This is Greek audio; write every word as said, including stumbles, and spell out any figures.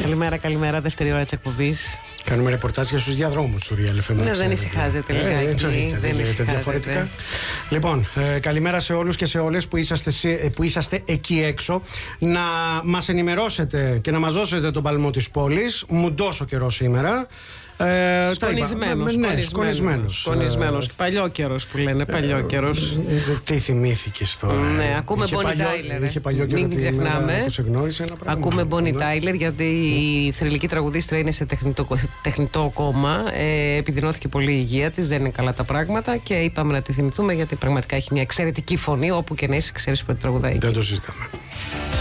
Καλημέρα, καλημέρα. Δεύτερη ώρα της εκπομπής. Κάνουμε ρεπορτάζ για στους διαδρόμους του Real εφ εμ. Ναι, δεν ησυχάζεται λιγάκι. Ε, εννοείται, δεν λέγεται διαφορετικά. Λοιπόν, ε, καλημέρα σε όλους και σε όλες που είσαστε, σε, που είσαστε εκεί έξω. Να μας ενημερώσετε και να μας δώσετε τον παλμό της πόλης. Μουντός ο καιρός σήμερα. Ε, σκονισμένος, ναι, σκονισμένος, σκονισμένος. Παλιόκαιρος που λένε, παλιόκαιρος. Ε, τι θυμήθηκες τώρα? Ναι, ακούμε Bonnie Tyler. Μην ξεχνάμε. Ακούμε Bonnie Tyler, γιατί η θρυλική τραγουδίστρια είναι σε τεχνητό, τεχνητό κόμμα. Ε, επιδεινώθηκε πολύ η υγεία της, δεν είναι καλά τα πράγματα και είπαμε να τη θυμηθούμε, γιατί πραγματικά έχει μια εξαιρετική φωνή. Όπου και να είσαι, ξέρεις που τραγουδάει. Δεν το συζητάμε.